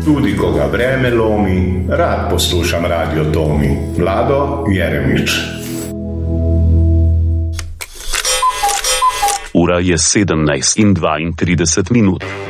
Tudi ko ga vreme lomi, rad poslušam Radio Tomi. Vlado Jeremič. Ura je 17:32.